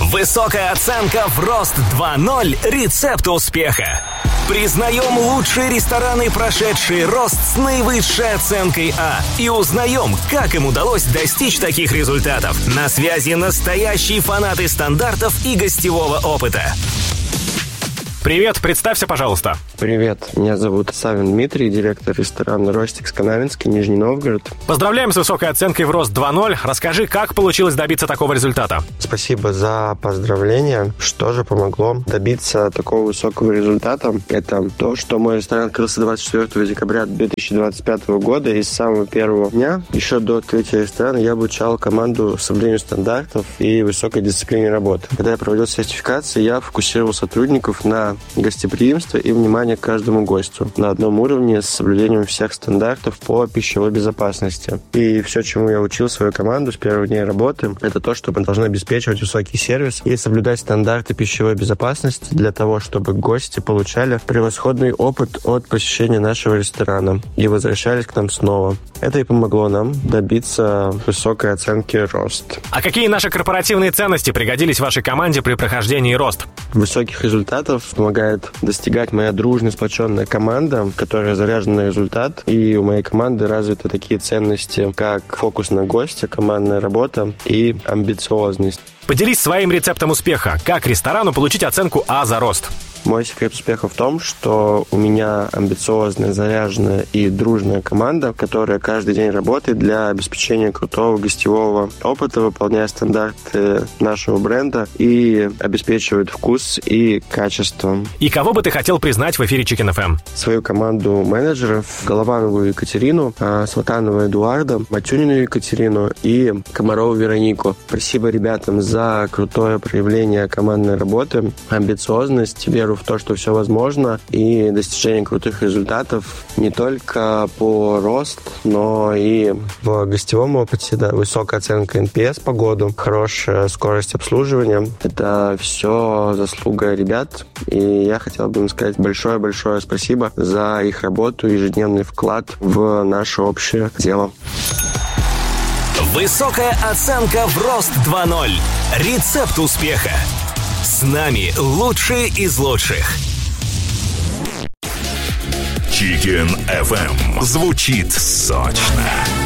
Высокая оценка в «Рост 2.0. Рецепт успеха». Признаем лучшие рестораны, прошедшие рост с наивысшей оценкой А. И узнаем, как им удалось достичь таких результатов. На связи настоящие фанаты стандартов и гостевого опыта. Привет, представься, пожалуйста. Привет, меня зовут Савин Дмитрий, директор ресторана «Ростикс» Канавинский, Нижний Новгород. Поздравляем с высокой оценкой в «Рост 2.0». Расскажи, как получилось добиться такого результата? Спасибо за поздравления. Что же помогло добиться такого высокого результата? Это то, что мой ресторан открылся 24 декабря 2025 года, и с самого первого дня, еще до открытия ресторана, я обучал команду соблюдению стандартов и высокой дисциплине работы. Когда я проводил сертификации, я фокусировал сотрудников на гостеприимство и внимание к каждому гостю на одном уровне с соблюдением всех стандартов по пищевой безопасности. И все, чему я учил свою команду с первых дней работы, это то, что мы должны обеспечивать высокий сервис и соблюдать стандарты пищевой безопасности для того, чтобы гости получали превосходный опыт от посещения нашего ресторана и возвращались к нам снова. Это и помогло нам добиться высокой оценки «Рост». А какие наши корпоративные ценности пригодились вашей команде при прохождении «Рост»? Высоких результатов помогает достигать моя дружная, сплоченная команда, которая заряжена на результат. И у моей команды развиты такие ценности, как фокус на гостя, командная работа и амбициозность. Поделись своим рецептом успеха. Как ресторану получить оценку А за «Рост»? Мой секрет успеха в том, что у меня амбициозная, заряженная и дружная команда, которая каждый день работает для обеспечения крутого гостевого опыта, выполняя стандарты нашего бренда и обеспечивает вкус и качество. И кого бы ты хотел признать в эфире Chicken FM? Свою команду менеджеров: Голованову Екатерину, Сватанова Эдуарда, Матюнину Екатерину и Комарову Веронику. Спасибо ребятам за крутое проявление командной работы, амбициозность, веру в то, что все возможно, и достижение крутых результатов не только по рост, но и в гостевом опыте. Да, высокая оценка NPS по году, хорошая скорость обслуживания. Это все заслуга ребят, и я хотел бы им сказать большое-большое спасибо за их работу и ежедневный вклад в наше общее дело. Высокая оценка в «Рост 2.0. Рецепт успеха». С нами лучшие из лучших. Chicken FM звучит сочно.